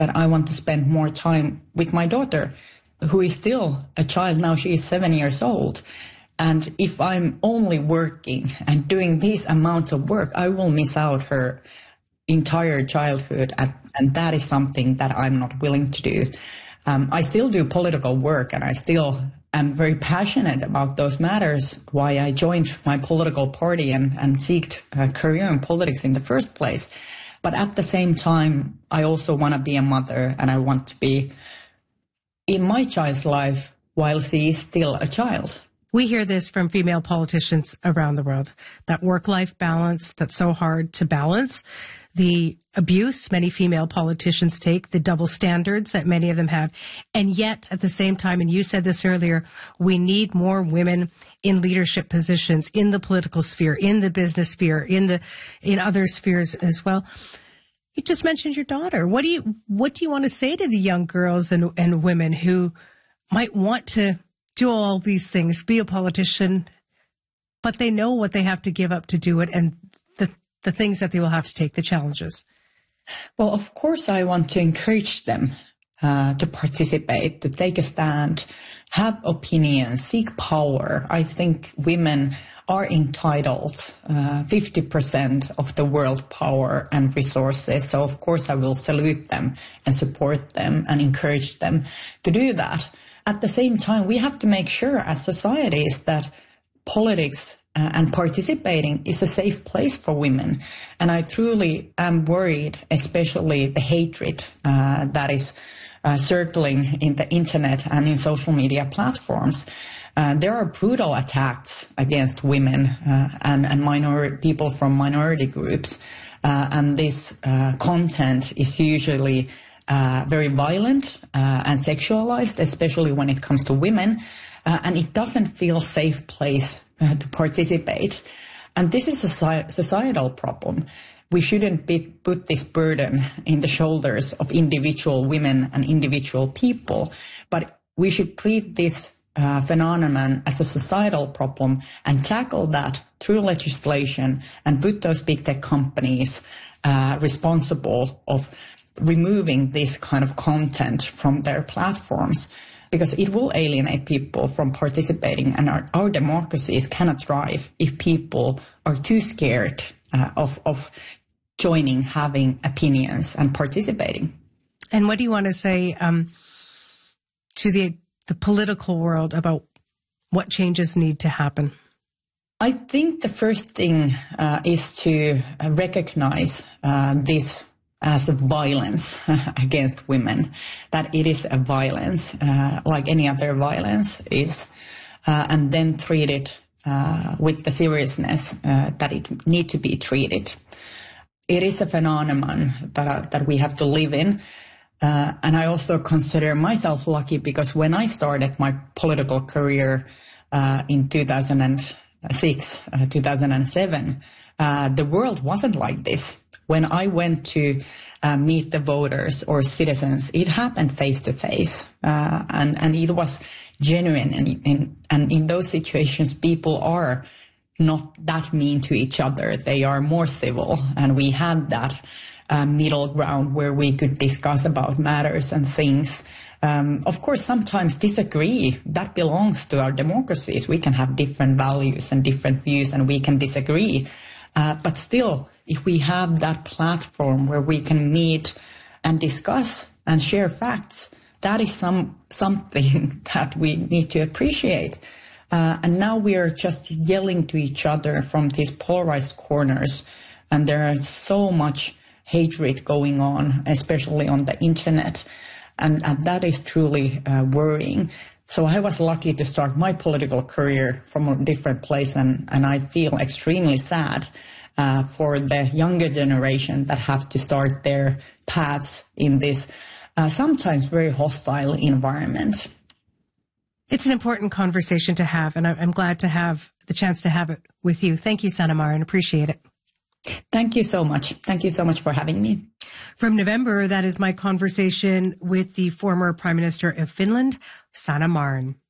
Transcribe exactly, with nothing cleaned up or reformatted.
that I want to spend more time with my daughter, who is still a child now. She is seven years old. And if I'm only working and doing these amounts of work, I will miss out her entire childhood. And, and that is something that I'm not willing to do. Um, I still do political work, and I still am very passionate about those matters, why I joined my political party and, and seeked a career in politics in the first place. But at the same time, I also want to be a mother, and I want to be in my child's life while she is still a child. We hear this from female politicians around the world, that work-life balance that's so hard to balance, the abuse many female politicians take, the double standards that many of them have. And yet, at the same time, and you said this earlier, we need more women in leadership positions, in the political sphere, in the business sphere, in the in other spheres as well. You just mentioned your daughter. What do you what do you want to say to the young girls and, and women who might want to do all these things, be a politician, but they know what they have to give up to do it and the, the things that they will have to take, the challenges? Well, of course, I want to encourage them uh, to participate, to take a stand, have opinions, seek power. I think women are entitled uh, fifty percent of the world power and resources. So, of course, I will salute them and support them and encourage them to do that. At the same time, we have to make sure as societies that politics uh, and participating is a safe place for women. And I truly am worried, especially the hatred uh, that is uh, circling in the internet and in social media platforms. Uh, there are brutal attacks against women uh, and, and minor people from minority groups. Uh, and this uh, content is usually Uh, very violent uh, and sexualized, especially when it comes to women, uh, and it doesn't feel a safe place uh, to participate. And this is a societal problem. We shouldn't be, put this burden in the shoulders of individual women and individual people, but we should treat this uh, phenomenon as a societal problem and tackle that through legislation and put those big tech companies uh, responsible of removing this kind of content from their platforms, because it will alienate people from participating, and our, our democracies cannot thrive if people are too scared uh, of, of joining, having opinions and participating. And what do you want to say um, to the, the political world about what changes need to happen? I think the first thing uh, is to uh, recognize uh, this as a violence against women, that it is a violence, uh, like any other violence is, uh, and then treat it uh, with the seriousness uh, that it need to be treated. It is a phenomenon that uh, that we have to live in, uh, and I also consider myself lucky because when I started my political career uh, in two thousand six, uh, two thousand seven, uh, the world wasn't like this. When I went to uh, meet the voters or citizens, it happened face to face, uh, and and it was genuine. And in and in those situations, people are not that mean to each other; they are more civil, and we had that uh, middle ground where we could discuss about matters and things. Um, of course, sometimes disagree. That belongs to our democracies. We can have different values and different views, and we can disagree, uh, but still. If we have that platform where we can meet and discuss and share facts, that is some something that we need to appreciate. Uh, and now we are just yelling to each other from these polarized corners, and there is so much hatred going on, especially on the internet, and, and that is truly uh, worrying. So I was lucky to start my political career from a different place, and, and I feel extremely sad Uh, for the younger generation that have to start their paths in this uh, sometimes very hostile environment. It's an important conversation to have, and I'm glad to have the chance to have it with you. Thank you, Sanna Marin. Appreciate it. Thank you so much. Thank you so much for having me. From November, that is my conversation with the former Prime Minister of Finland, Sanna Marin.